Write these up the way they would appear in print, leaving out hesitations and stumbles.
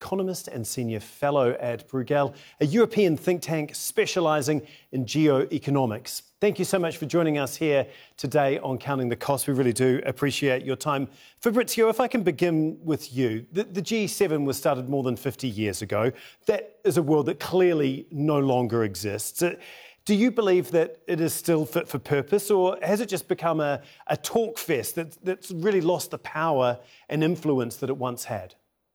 economist and senior fellow at Bruegel, a European think tank specialising in geoeconomics. Thank you so much for joining us here today on Counting the Cost. We really do appreciate your time. Fabrizio, if I can begin with you. The G7 was started more than 50 years ago. That is a world that clearly no longer exists. Do you believe that it is still fit for purpose, or has it just become a talk fest that's really lost the power and influence that it once had?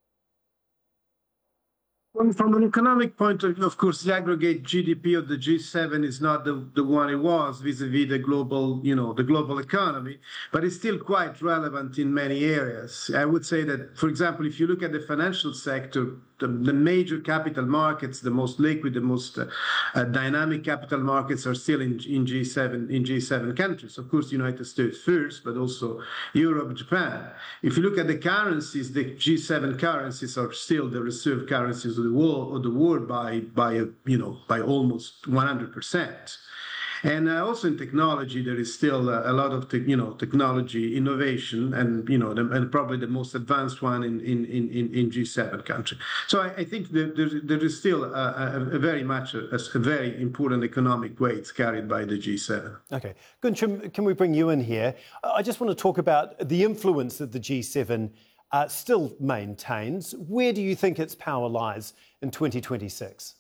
Well, from an economic point of view, of course, the aggregate GDP of the G7 is not the one it was vis-a-vis the global economy, but it's still quite relevant in many areas. I would say that, for example, if you look at the financial sector, the major capital markets, the most liquid, the most dynamic capital markets are still in G7 countries. Of course, the United States first, but also Europe, Japan. If you look at the currencies, the G7 currencies are still the reserve currencies of the world by almost 100%. And also in technology, there is still a lot of technology innovation, and probably the most advanced one in G7 country. So I think there is still a very important economic weight carried by the G7. Okay, Guntram, can we bring you in here? I just want to talk about the influence that the G7 still maintains. Where do you think its power lies in 2026?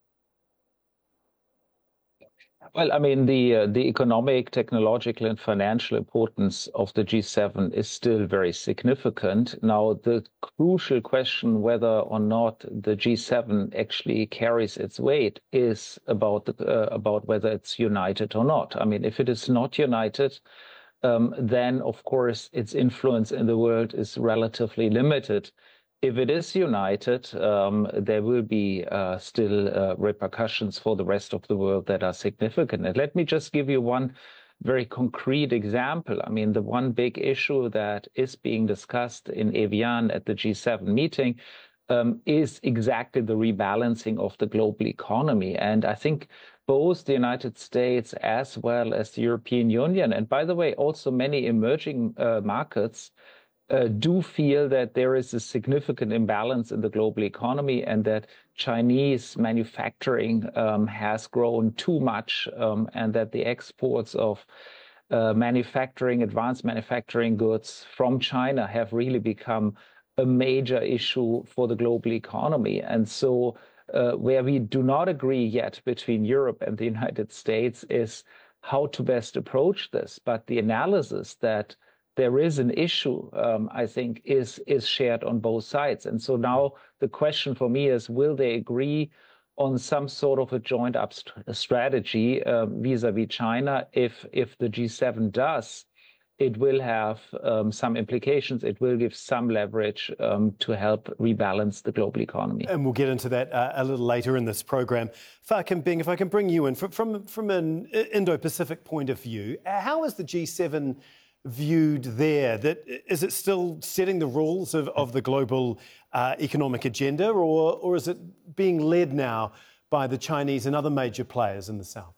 Well, I mean, the economic, technological, and financial importance of the G7 is still very significant. Now, the crucial question whether or not the G7 actually carries its weight is about whether it's united or not. I mean, if it is not united, then, of course, its influence in the world is relatively limited. If it is united, there will be still repercussions for the rest of the world that are significant. And let me just give you one very concrete example. I mean, the one big issue that is being discussed in Evian at the G7 meeting is exactly the rebalancing of the global economy. And I think both the United States as well as the European Union, and by the way, also many emerging markets, do feel that there is a significant imbalance in the global economy and that Chinese manufacturing has grown too much and that the exports of advanced manufacturing goods from China have really become a major issue for the global economy. And so where we do not agree yet between Europe and the United States is how to best approach this. But the analysis that there is an issue, I think, is shared on both sides. And so now the question for me is, will they agree on some sort of a joint up strategy vis-a-vis China? If the G7 does, it will have some implications. It will give some leverage to help rebalance the global economy. And we'll get into that a little later in this program. Fakim Beng, if I can bring you in, from an Indo-Pacific point of view, how is the G7 viewed there? Is it still setting the rules of the global economic agenda, or is it being led now by the Chinese and other major players in the South?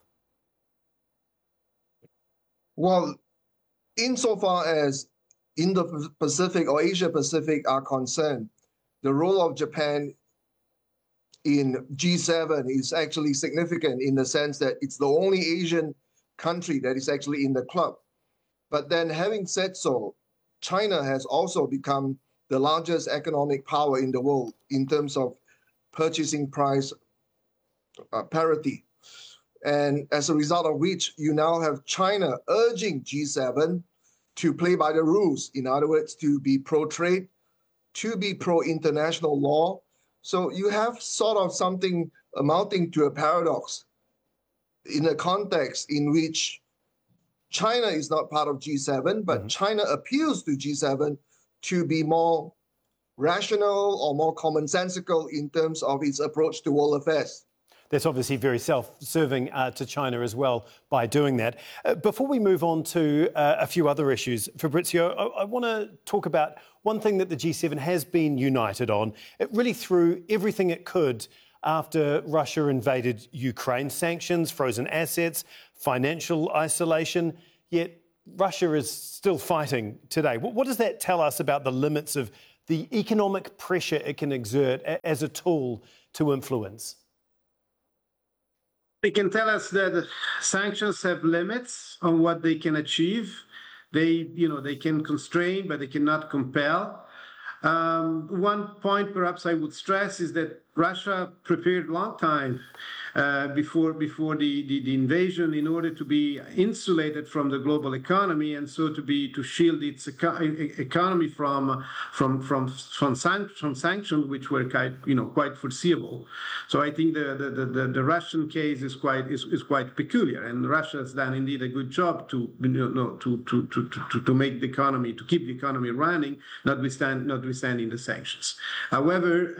Well, insofar as Indo-Pacific or Asia-Pacific are concerned, the role of Japan in G7 is actually significant in the sense that it's the only Asian country that is actually in the club. But then having said so, China has also become the largest economic power in the world in terms of purchasing price parity. And as a result of which, you now have China urging G7 to play by the rules. In other words, to be pro-trade, to be pro-international law. So you have sort of something amounting to a paradox in a context in which China is not part of G7, but China appeals to G7 to be more rational or more commonsensical in terms of its approach to world affairs. That's obviously very self-serving to China as well by doing that. Before we move on to a few other issues, Fabrizio, I want to talk about one thing that the G7 has been united on. It really threw everything it could after Russia invaded Ukraine. Sanctions, frozen assets, financial isolation, yet Russia is still fighting today. What does that tell us about the limits of the economic pressure it can exert as a tool to influence? They can tell us that sanctions have limits on what they can achieve. They can constrain, but they cannot compel. One point perhaps I would stress is that Russia prepared a long time before the invasion in order to be insulated from the global economy, and so to shield its economy from sanctions, which were quite foreseeable. So I think the Russian case is quite peculiar, and Russia has done indeed a good job to make the economy, to keep the economy running, notwithstanding the sanctions. However,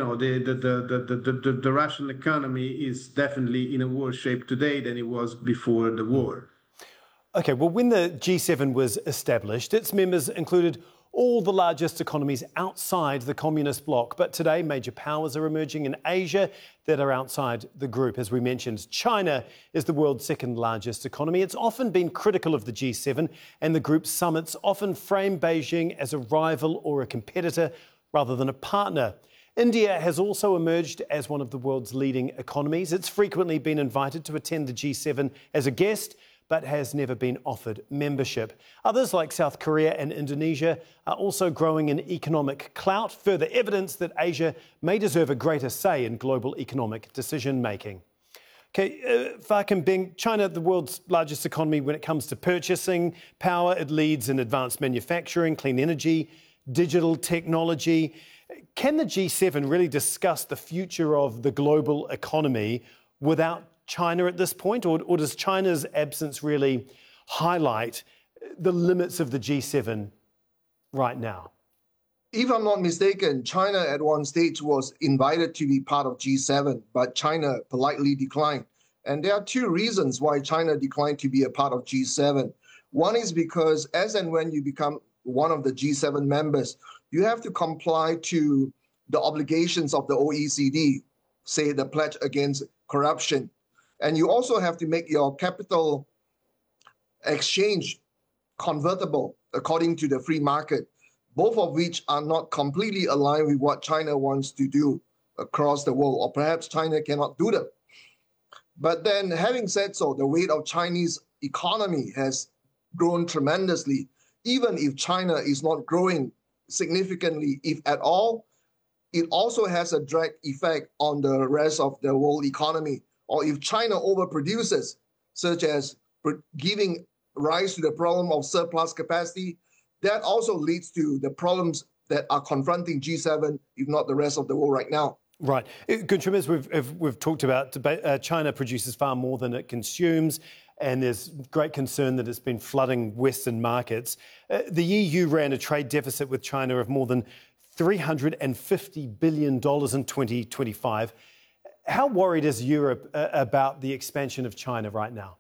the Russian economy is definitely in a worse shape today than it was before the war. Okay, well, when the G7 was established, its members included all the largest economies outside the communist bloc. But today, major powers are emerging in Asia that are outside the group. As we mentioned, China is the world's second largest economy. It's often been critical of the G7, and the group's summits often frame Beijing as a rival or a competitor rather than a partner. India has also emerged as one of the world's leading economies. It's frequently been invited to attend the G7 as a guest, but has never been offered membership. Others, like South Korea and Indonesia, are also growing in economic clout, further evidence that Asia may deserve a greater say in global economic decision-making. Okay, Fakim Beng, China, the world's largest economy when it comes to purchasing power. It leads in advanced manufacturing, clean energy, digital technology. Can the G7 really discuss the future of the global economy without China at this point? Or does China's absence really highlight the limits of the G7 right now? If I'm not mistaken, China at one stage was invited to be part of G7, but China politely declined. And there are two reasons why China declined to be a part of G7. One is because as and when you become one of the G7 members, you have to comply to the obligations of the OECD, say the pledge against corruption. And you also have to make your capital exchange convertible according to the free market, both of which are not completely aligned with what China wants to do across the world, or perhaps China cannot do them. But then having said so, the weight of Chinese economy has grown tremendously. Even if China is not growing significantly, if at all, it also has a drag effect on the rest of the world economy. Or if China overproduces, such as giving rise to the problem of surplus capacity, that also leads to the problems that are confronting G7, if not the rest of the world right now. Right. Guntram, as we've talked about, China produces far more than it consumes, and there's great concern that it's been flooding Western markets. The EU ran a trade deficit with China of more than $350 billion in 2025. How worried is Europe about the expansion of China right now?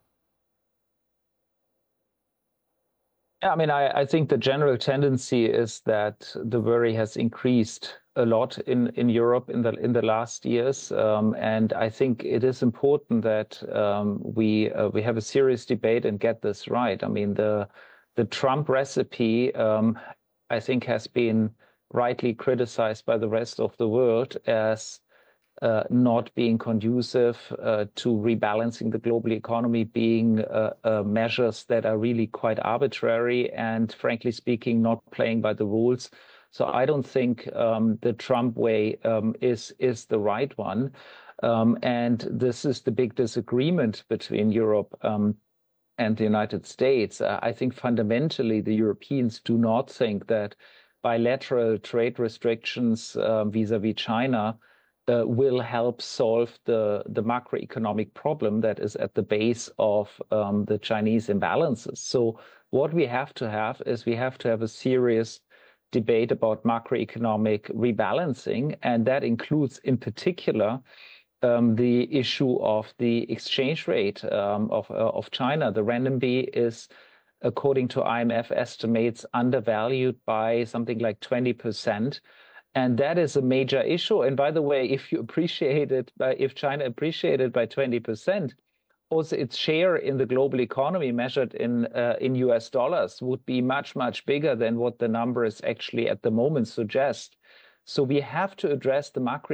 Yeah, I mean, I think the general tendency is that the worry has increased a lot in Europe in the last years, and I think it is important that we have a serious debate and get this right. I mean, the Trump recipe, I think, has been rightly criticized by the rest of the world as not being conducive to rebalancing the global economy, being measures that are really quite arbitrary and, frankly speaking, not playing by the rules. So I don't think the Trump way is the right one. And this is the big disagreement between Europe and the United States. I think fundamentally the Europeans do not think that bilateral trade restrictions vis-a-vis China will help solve the macroeconomic problem that is at the base of the Chinese imbalances. So what we have to have is we have to have a serious debate about macroeconomic rebalancing, and that includes in particular the issue of the exchange rate of China. The renminbi is, according to IMF estimates, undervalued by something like 20%. And that is a major issue. And by the way, if China appreciated by 20%, also its share in the global economy measured in US dollars would be much, much bigger than what the numbers actually at the moment suggest. So we have to address the macro